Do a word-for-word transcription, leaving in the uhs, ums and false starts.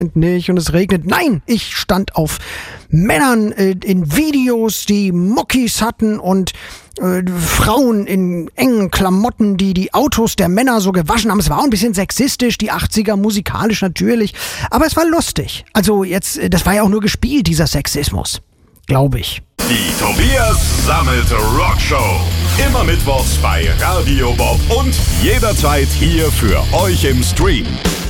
nicht und es regnet. Nein, ich stand auf Männern äh, in Videos, die Muckis hatten und äh, Frauen in engen Klamotten, die die Autos der Männer so gewaschen haben. Es war auch ein bisschen sexistisch, die achtziger, musikalisch natürlich, aber es war lustig. Also jetzt, das war ja auch nur gespielt, dieser Sexismus, glaube ich. Die Tobias Sammelte Rockshow. Immer mittwochs bei Radio Bob und jederzeit hier für euch im Stream.